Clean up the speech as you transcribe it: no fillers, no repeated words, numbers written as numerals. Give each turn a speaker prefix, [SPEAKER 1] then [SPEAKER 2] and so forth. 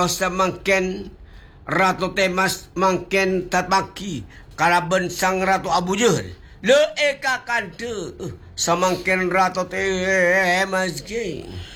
[SPEAKER 1] Kalau semangken Ratu Temas mangken tatmaki kalaben sang Ratu Abu Jahal. Le eka kante semangken Ratu Temas ke.